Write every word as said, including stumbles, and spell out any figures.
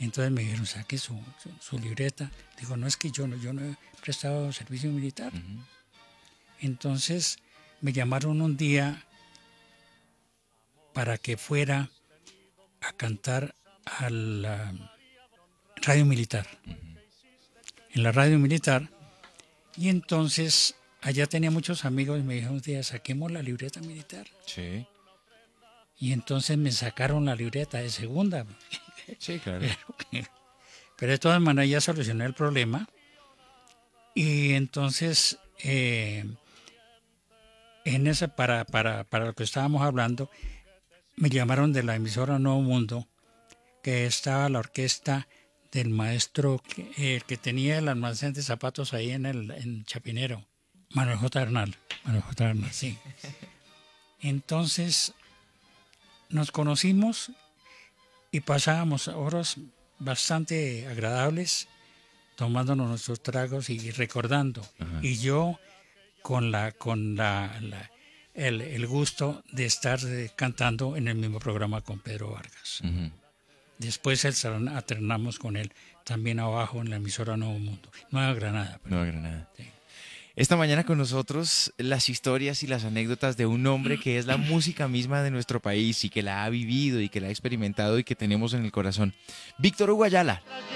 Entonces me dijeron, saque su, su, su libreta. Digo, no, es que yo no, yo no he prestado servicio militar. Uh-huh. Entonces me llamaron un día para que fuera a cantar a la radio militar. Uh-huh. En la radio militar. Y entonces allá tenía muchos amigos y me dijeron un día, saquemos la libreta militar. Sí. Y entonces me sacaron la libreta de segunda. Sí, claro. Pero, pero de todas maneras ya solucioné el problema. Y entonces, eh, en esa, para, para, para lo que estábamos hablando, me llamaron de la emisora Nuevo Mundo, que estaba la orquesta del maestro que, eh, que tenía el almacén de zapatos ahí en el en Chapinero, Manuel J. Bernal. Manuel J. Bernal, sí. Entonces nos conocimos y pasábamos horas bastante agradables tomándonos nuestros tragos y recordando. Ajá. Y yo con la con la, la el, el gusto de estar eh, cantando en el mismo programa con Pedro Vargas. Uh-huh. Después el, alternamos con él también abajo en la emisora Nuevo Mundo, Nueva Granada. Pero, Nueva Granada. Sí. Esta mañana con nosotros las historias y las anécdotas de un hombre que es la música misma de nuestro país y que la ha vivido y que la ha experimentado y que tenemos en el corazón. Víctor Hugo Ayala.